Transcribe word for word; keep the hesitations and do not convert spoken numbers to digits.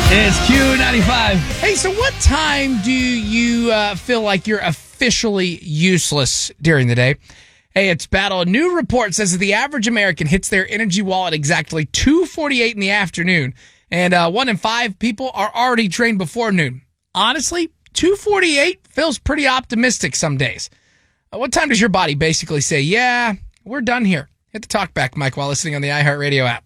It's Q ninety-five. Hey, so what time do you uh, feel like you're officially useless during the day? Hey, it's Battle. A new report says that the average American hits their energy wall at exactly two forty-eight in the afternoon, and uh, one in five people are already drained before noon. Honestly, two forty-eight feels pretty optimistic some days. Uh, what time does your body basically say, yeah, we're done here? Hit the talkback mic while listening on the iHeartRadio app.